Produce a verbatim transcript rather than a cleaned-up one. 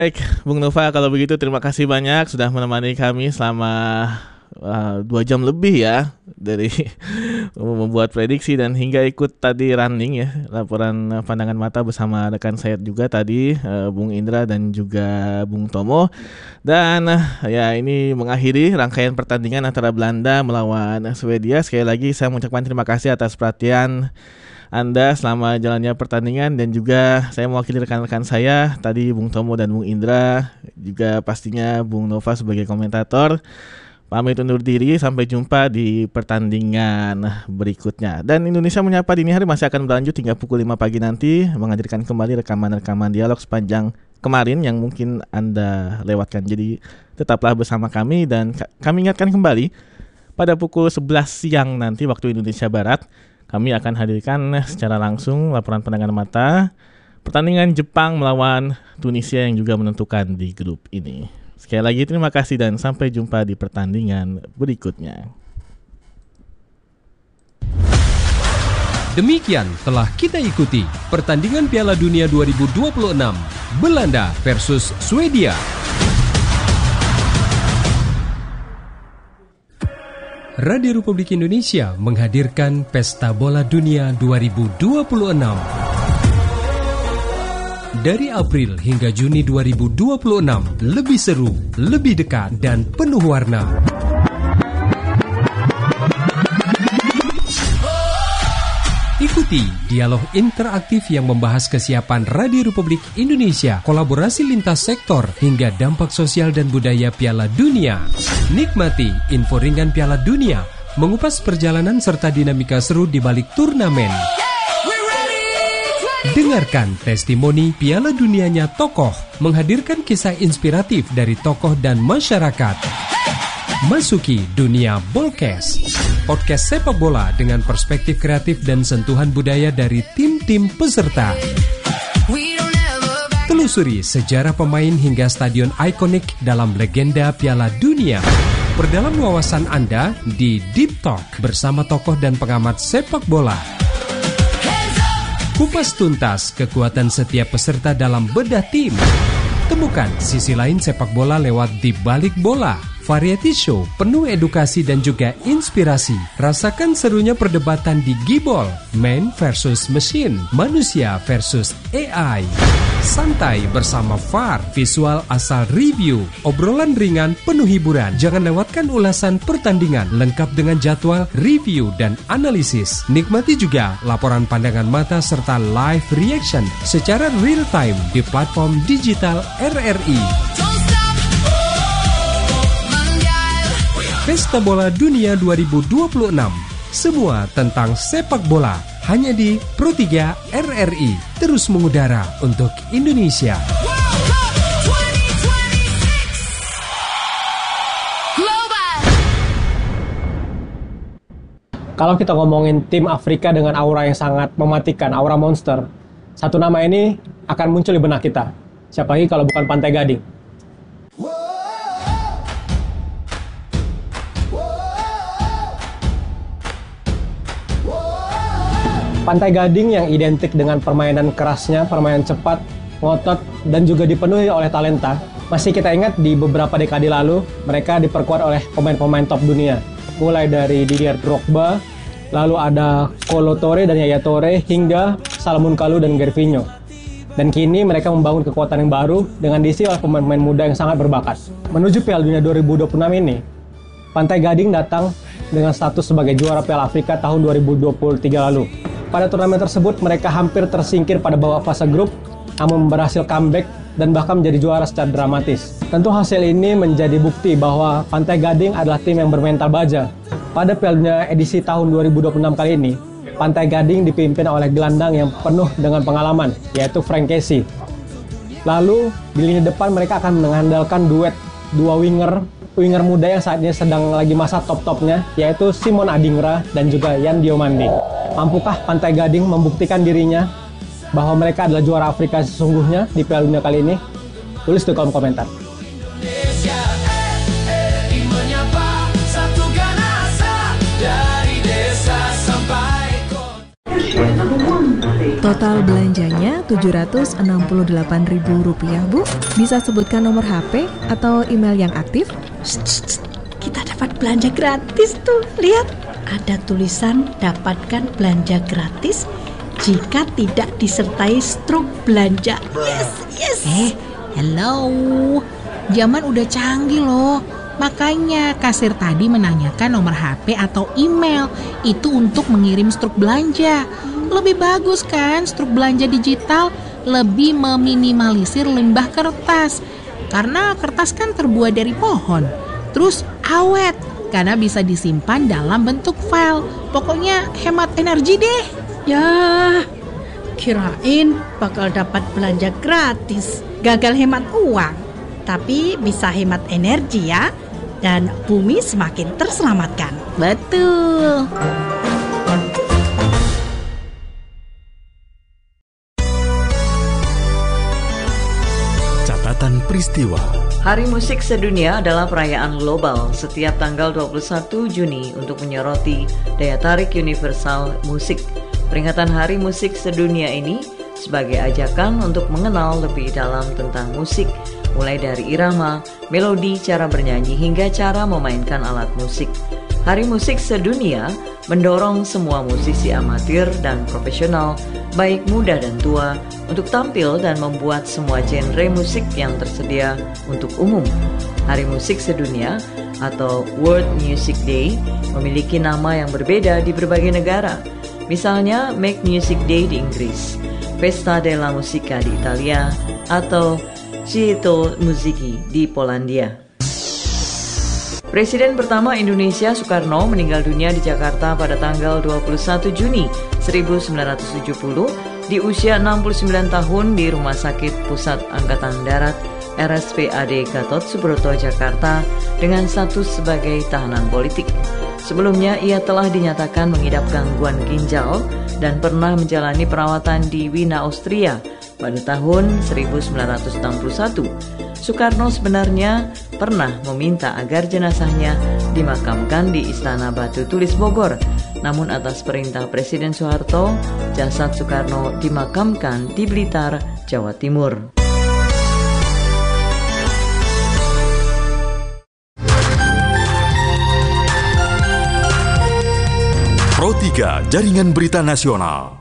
Baik, Bung Nova, kalau begitu terima kasih banyak sudah menemani kami selama uh, dua jam lebih ya, dari membuat prediksi dan hingga ikut tadi running ya, laporan pandangan mata bersama rekan saya juga tadi, uh, Bung Indra dan juga Bung Tomo. Dan uh, ya ini mengakhiri rangkaian pertandingan antara Belanda melawan Swedia. Sekali lagi saya mengucapkan terima kasih atas perhatian Anda selama jalannya pertandingan, dan juga saya mewakili rekan-rekan saya tadi, Bung Tomo dan Bung Indra, juga pastinya Bung Nova sebagai komentator. Pamit undur diri, sampai jumpa di pertandingan berikutnya. Dan Indonesia Menyapa Dini Hari masih akan berlanjut hingga pukul lima pagi nanti, menghadirkan kembali rekaman-rekaman dialog sepanjang kemarin yang mungkin Anda lewatkan. Jadi tetaplah bersama kami, dan kami ingatkan kembali pada pukul sebelas siang nanti waktu Indonesia Barat kami akan hadirkan secara langsung laporan pandangan mata pertandingan Jepang melawan Tunisia yang juga menentukan di grup ini. Sekali lagi terima kasih dan sampai jumpa di pertandingan berikutnya. Demikian telah kita ikuti pertandingan Piala Dunia dua ribu dua puluh enam Belanda versus Swedia. Radio Republik Indonesia menghadirkan Pesta Bola Dunia dua ribu dua puluh enam. Dari April hingga Juni dua ribu dua puluh enam, lebih seru, lebih dekat, dan penuh warna. Ikuti dialog interaktif yang membahas kesiapan Radio Republik Indonesia, kolaborasi lintas sektor, hingga dampak sosial dan budaya Piala Dunia. Nikmati info ringan Piala Dunia, mengupas perjalanan serta dinamika seru di balik turnamen. Dengarkan testimoni Piala Dunianya tokoh, menghadirkan kisah inspiratif dari tokoh dan masyarakat. Masuki dunia Bolkes, podcast sepak bola dengan perspektif kreatif dan sentuhan budaya dari tim-tim peserta. Telusuri sejarah pemain hingga stadion ikonik dalam legenda Piala Dunia. Perdalam wawasan Anda di Deep Talk bersama tokoh dan pengamat sepak bola. Kupas tuntas kekuatan setiap peserta dalam bedah tim. Temukan sisi lain sepak bola lewat Di Balik Bola. Variety show penuh edukasi dan juga inspirasi. Rasakan serunya perdebatan di Gibol, man versus machine, manusia versus A I. Santai bersama V A R, visual asal review, obrolan ringan penuh hiburan. Jangan lewatkan ulasan pertandingan lengkap dengan jadwal, review, dan analisis. Nikmati juga laporan pandangan mata serta live reaction secara real time di platform digital R R I. Pesta Bola Dunia dua ribu dua puluh enam. Semua tentang sepak bola hanya di Pro tiga R R I, terus mengudara untuk Indonesia. Kalau kita ngomongin tim Afrika dengan aura yang sangat mematikan, aura monster, satu nama ini akan muncul di benak kita. Siapa lagi kalau bukan Pantai Gading. Pantai Gading yang identik dengan permainan kerasnya, permainan cepat, ngotot, dan juga dipenuhi oleh talenta. Masih kita ingat di beberapa dekade lalu, mereka diperkuat oleh pemain-pemain top dunia. Mulai dari Didier Drogba, lalu ada Kolo Touré dan Yaya Touré, hingga Salomon Kalou dan Gervinho. Dan kini mereka membangun kekuatan yang baru dengan diisi oleh pemain-pemain muda yang sangat berbakat. Menuju Piala Dunia dua ribu dua puluh enam ini, Pantai Gading datang dengan status sebagai juara Piala Afrika tahun dua ribu dua puluh tiga lalu. Pada turnamen tersebut, mereka hampir tersingkir pada babak fase grup, namun berhasil comeback dan bahkan menjadi juara secara dramatis. Tentu hasil ini menjadi bukti bahwa Pantai Gading adalah tim yang bermental baja. Pada Piala Dunia edisi tahun dua ribu dua puluh enam kali ini, Pantai Gading dipimpin oleh gelandang yang penuh dengan pengalaman, yaitu Frank Kessie. Lalu, di lini depan mereka akan mengandalkan duet dua winger, winger muda yang saat ini sedang lagi masa top-topnya, yaitu Simon Adingra dan juga Yan Diomande. Mampukah Pantai Gading membuktikan dirinya bahwa mereka adalah juara Afrika sesungguhnya di Piala Dunia kali ini? Tulis di kolom komentar. Indonesia, R R I menyapa, satukan asa dari desa sampai kota. Total belanjanya tujuh ratus enam puluh delapan ribu rupiah, Bu. Bisa sebutkan nomor H P atau email yang aktif? Shh, shh, shh. Kita dapat belanja gratis tuh. Lihat, ada tulisan dapatkan belanja gratis jika tidak disertai struk belanja. Yes, yes. Eh, hello. Zaman udah canggih loh. Makanya kasir tadi menanyakan nomor H P atau email. Itu untuk mengirim struk belanja. Lebih bagus kan struk belanja digital, lebih meminimalisir limbah kertas. Karena kertas kan terbuat dari pohon. Terus awet, karena bisa disimpan dalam bentuk file. Pokoknya hemat energi deh. Ya, kirain bakal dapat belanja gratis. Gagal hemat uang, tapi bisa hemat energi ya. Dan bumi semakin terselamatkan. Betul. Catatan peristiwa. Hari Musik Sedunia adalah perayaan global setiap tanggal dua puluh satu Juni untuk menyoroti daya tarik universal musik. Peringatan Hari Musik Sedunia ini sebagai ajakan untuk mengenal lebih dalam tentang musik, mulai dari irama, melodi, cara bernyanyi, hingga cara memainkan alat musik. Hari Musik Sedunia mendorong semua musisi amatir dan profesional, baik muda dan tua, untuk tampil dan membuat semua genre musik yang tersedia untuk umum. Hari Musik Sedunia atau World Music Day memiliki nama yang berbeda di berbagai negara. Misalnya Make Music Day di Inggris, Festa della Musica di Italia, atau Città Musiki di Polandia. Presiden pertama Indonesia Soekarno meninggal dunia di Jakarta pada tanggal dua puluh satu Juni seribu sembilan ratus tujuh puluh di usia enam puluh sembilan tahun di Rumah Sakit Pusat Angkatan Darat R S P A D Gatot Subroto, Jakarta dengan status sebagai tahanan politik. Sebelumnya ia telah dinyatakan mengidap gangguan ginjal dan pernah menjalani perawatan di Wina, Austria pada tahun seribu sembilan ratus enam puluh satu. Soekarno sebenarnya pernah meminta agar jenazahnya dimakamkan di Istana Batu Tulis Bogor. Namun atas perintah Presiden Soeharto, jasad Soekarno dimakamkan di Blitar, Jawa Timur. Pro tiga Jaringan Berita Nasional.